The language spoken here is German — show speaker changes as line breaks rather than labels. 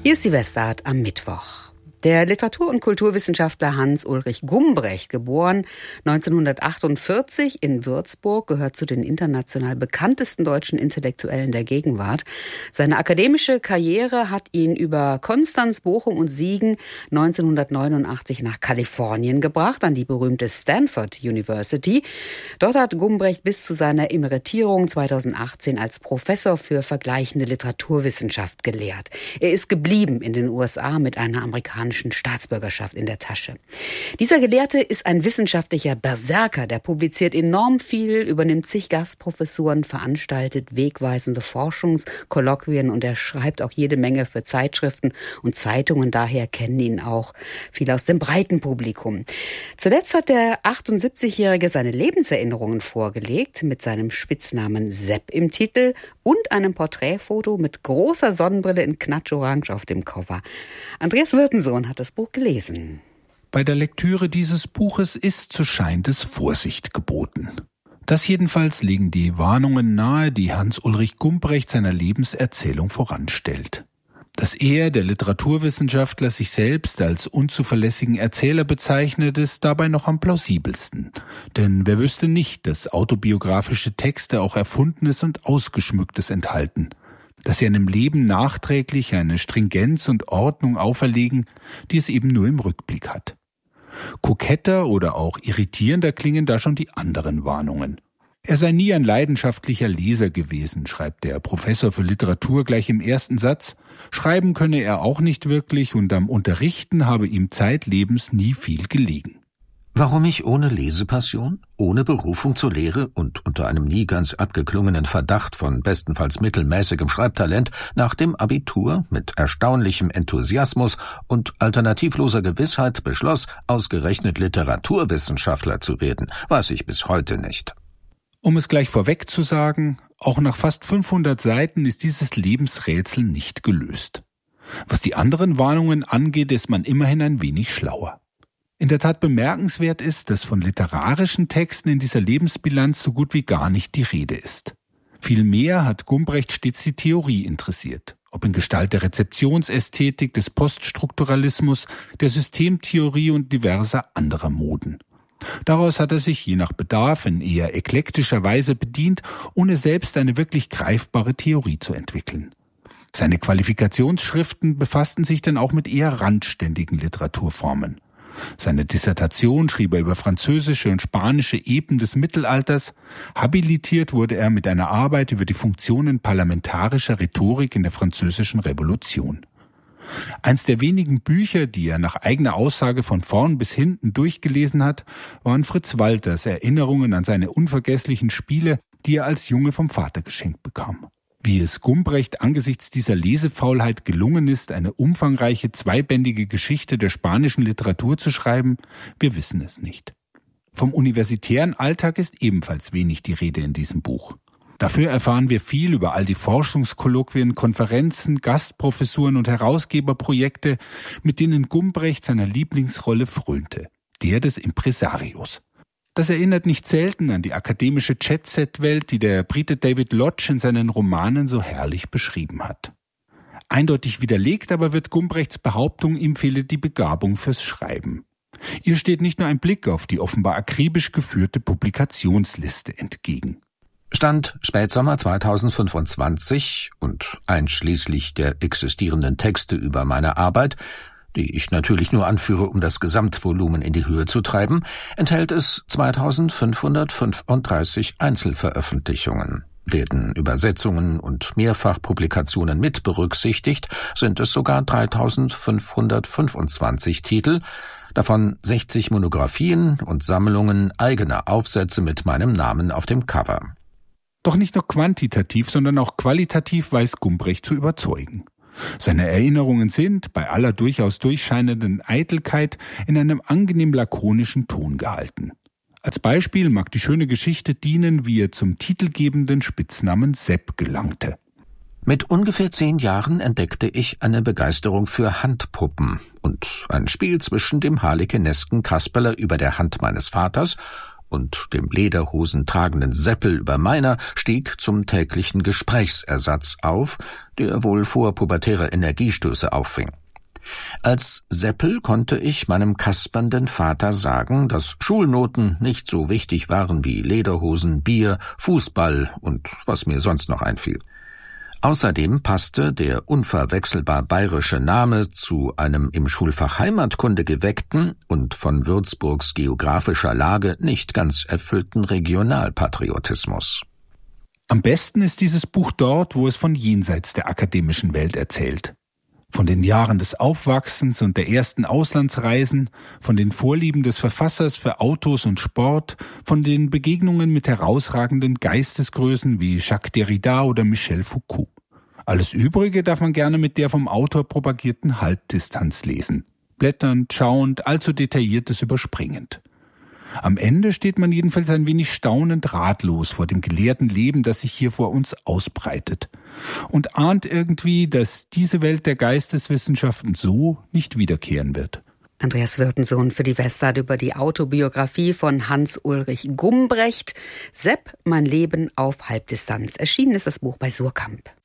Hier ist die Westart am Mittwoch. Der Literatur- und Kulturwissenschaftler Hans-Ulrich Gumbrecht, geboren 1948 in Würzburg, gehört zu den international bekanntesten deutschen Intellektuellen der Gegenwart. Seine akademische Karriere hat ihn über Konstanz, Bochum und Siegen 1989 nach Kalifornien gebracht, an die berühmte Stanford University. Dort hat Gumbrecht bis zu seiner Emeritierung 2018 als Professor für vergleichende Literaturwissenschaft gelehrt. Er ist geblieben in den USA mit einer amerikanischen Staatsbürgerschaft in der Tasche. Dieser Gelehrte ist ein wissenschaftlicher Berserker, der publiziert enorm viel, übernimmt zig Gastprofessuren, veranstaltet wegweisende Forschungskolloquien und er schreibt auch jede Menge für Zeitschriften und Zeitungen. Daher kennen ihn auch viele aus dem breiten Publikum. Zuletzt hat der 78-Jährige seine Lebenserinnerungen vorgelegt mit seinem Spitznamen Sepp im Titel und einem Porträtfoto mit großer Sonnenbrille in Knatsch-Orange auf dem Cover. Andreas Wirtensohn hat das Buch gelesen.
Bei der Lektüre dieses Buches ist, so scheint es, Vorsicht geboten. Das jedenfalls legen die Warnungen nahe, die Hans-Ulrich Gumbrecht seiner Lebenserzählung voranstellt. Dass er, der Literaturwissenschaftler, sich selbst als unzuverlässigen Erzähler bezeichnet, ist dabei noch am plausibelsten. Denn wer wüsste nicht, dass autobiografische Texte auch Erfundenes und Ausgeschmücktes enthalten, dass sie einem Leben nachträglich eine Stringenz und Ordnung auferlegen, die es eben nur im Rückblick hat. Koketter oder auch irritierender klingen da schon die anderen Warnungen. Er sei nie ein leidenschaftlicher Leser gewesen, schreibt der Professor für Literatur gleich im ersten Satz. Schreiben könne er auch nicht wirklich und am Unterrichten habe ihm zeitlebens nie viel gelegen.
Warum ich ohne Lesepassion, ohne Berufung zur Lehre und unter einem nie ganz abgeklungenen Verdacht von bestenfalls mittelmäßigem Schreibtalent nach dem Abitur mit erstaunlichem Enthusiasmus und alternativloser Gewissheit beschloss, ausgerechnet Literaturwissenschaftler zu werden, weiß ich bis heute nicht.
Um es gleich vorweg zu sagen, auch nach fast 500 Seiten ist dieses Lebensrätsel nicht gelöst. Was die anderen Warnungen angeht, ist man immerhin ein wenig schlauer. In der Tat bemerkenswert ist, dass von literarischen Texten in dieser Lebensbilanz so gut wie gar nicht die Rede ist. Vielmehr hat Gumbrecht stets die Theorie interessiert, ob in Gestalt der Rezeptionsästhetik, des Poststrukturalismus, der Systemtheorie und diverser anderer Moden. Daraus hat er sich je nach Bedarf in eher eklektischer Weise bedient, ohne selbst eine wirklich greifbare Theorie zu entwickeln. Seine Qualifikationsschriften befassten sich dann auch mit eher randständigen Literaturformen. Seine Dissertation schrieb er über französische und spanische Epen des Mittelalters. Habilitiert wurde er mit einer Arbeit über die Funktionen parlamentarischer Rhetorik in der Französischen Revolution. Eins der wenigen Bücher, die er nach eigener Aussage von vorn bis hinten durchgelesen hat, waren Fritz Walters Erinnerungen an seine unvergesslichen Spiele, die er als Junge vom Vater geschenkt bekam. Wie es Gumbrecht angesichts dieser Lesefaulheit gelungen ist, eine umfangreiche zweibändige Geschichte der spanischen Literatur zu schreiben, wir wissen es nicht. Vom universitären Alltag ist ebenfalls wenig die Rede in diesem Buch. Dafür erfahren wir viel über all die Forschungskolloquien, Konferenzen, Gastprofessuren und Herausgeberprojekte, mit denen Gumbrecht seiner Lieblingsrolle frönte, der des Impresarios. Das erinnert nicht selten an die akademische Jet-Set-Welt, die der Brite David Lodge in seinen Romanen so herrlich beschrieben hat. Eindeutig widerlegt aber wird Gumbrechts Behauptung, ihm fehle die Begabung fürs Schreiben. Ihr steht nicht nur ein Blick auf die offenbar akribisch geführte Publikationsliste entgegen.
Stand Spätsommer 2025 und einschließlich der existierenden Texte über meine Arbeit, die ich natürlich nur anführe, um das Gesamtvolumen in die Höhe zu treiben, enthält es 2535 Einzelveröffentlichungen. Werden Übersetzungen und Mehrfachpublikationen mit berücksichtigt, sind es sogar 3525 Titel, davon 60 Monographien und Sammlungen eigener Aufsätze mit meinem Namen auf dem Cover.
Doch nicht nur quantitativ, sondern auch qualitativ weiß Gumbrecht zu überzeugen. Seine Erinnerungen sind, bei aller durchaus durchscheinenden Eitelkeit, in einem angenehm lakonischen Ton gehalten. Als Beispiel mag die schöne Geschichte dienen, wie er zum titelgebenden Spitznamen Sepp gelangte.
Mit ungefähr 10 Jahren entdeckte ich eine Begeisterung für Handpuppen und ein Spiel zwischen dem harlekinesken Kasperler über der Hand meines Vaters und dem Lederhosen tragenden Seppel über meiner stieg zum täglichen Gesprächsersatz auf, der wohl vorpubertäre Energiestöße auffing. Als Seppel konnte ich meinem kaspernden Vater sagen, dass Schulnoten nicht so wichtig waren wie Lederhosen, Bier, Fußball und was mir sonst noch einfiel. Außerdem passte der unverwechselbar bayerische Name zu einem im Schulfach Heimatkunde geweckten und von Würzburgs geografischer Lage nicht ganz erfüllten Regionalpatriotismus.
Am besten ist dieses Buch dort, wo es von jenseits der akademischen Welt erzählt. Von den Jahren des Aufwachsens und der ersten Auslandsreisen, von den Vorlieben des Verfassers für Autos und Sport, von den Begegnungen mit herausragenden Geistesgrößen wie Jacques Derrida oder Michel Foucault. Alles Übrige darf man gerne mit der vom Autor propagierten Halbdistanz lesen. Blätternd, schauend, allzu Detailliertes überspringend. Am Ende steht man jedenfalls ein wenig staunend ratlos vor dem gelehrten Leben, das sich hier vor uns ausbreitet. Und ahnt irgendwie, dass diese Welt der Geisteswissenschaften so nicht wiederkehren wird.
Andreas Wirtensohn für die Westart über die Autobiografie von Hans-Ulrich Gumbrecht. Sepp, mein Leben auf Halbdistanz. Erschienen ist das Buch bei Surkamp.